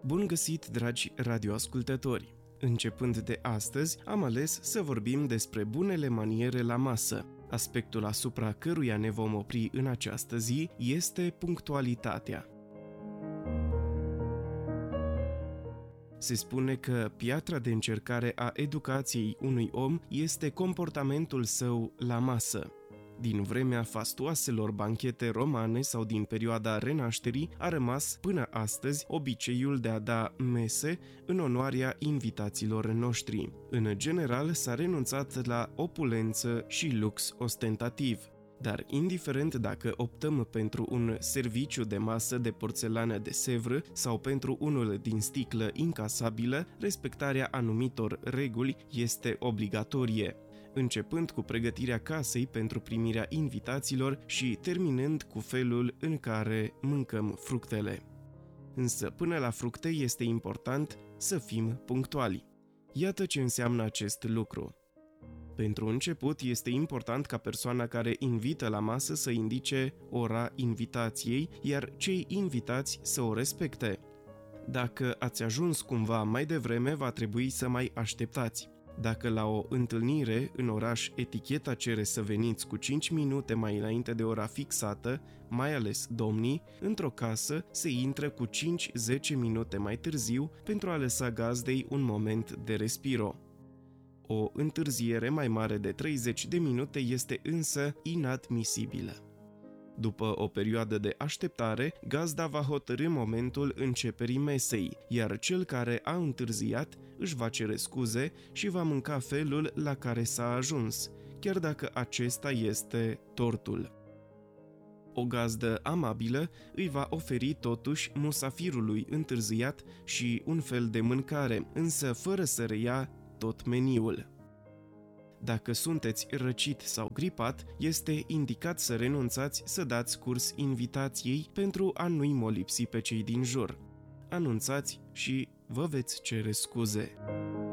Bun găsit, dragi radioascultători! Începând de astăzi, am ales să vorbim despre bunele maniere la masă. Aspectul asupra căruia ne vom opri în această zi este punctualitatea. Se spune că piatra de încercare a educației unui om este comportamentul său la masă. Din vremea fastuoaselor banchete romane sau din perioada renașterii a rămas până astăzi obiceiul de a da mese în onoarea invitaților noștri. În general s-a renunțat la opulență și lux ostentativ. Dar indiferent dacă optăm pentru un serviciu de masă de porțelană de Sèvres sau pentru unul din sticlă incasabilă, respectarea anumitor reguli este obligatorie, începând cu pregătirea casei pentru primirea invitaților și terminând cu felul în care mâncăm fructele. Însă până la fructe este important să fim punctuali. Iată ce înseamnă acest lucru. Pentru început, este important ca persoana care invită la masă să indice ora invitației, iar cei invitați să o respecte. Dacă ați ajuns cumva mai devreme, va trebui să mai așteptați. Dacă la o întâlnire în oraș eticheta cere să veniți cu 5 minute mai înainte de ora fixată, mai ales domnii, într-o casă se intră cu 5-10 minute mai târziu pentru a lăsa gazdei un moment de respiro. O întârziere mai mare de 30 de minute este însă inadmisibilă. După o perioadă de așteptare, gazda va hotărî momentul începerii mesei, iar cel care a întârziat își va cere scuze și va mânca felul la care s-a ajuns, chiar dacă acesta este tortul. O gazdă amabilă îi va oferi totuși musafirului întârziat și un fel de mâncare, însă fără să reia tot meniul. Dacă sunteți răcit sau gripat, este indicat să renunțați să dați curs invitației pentru a nu-i molipsi pe cei din jur. Anunțați și vă veți cere scuze.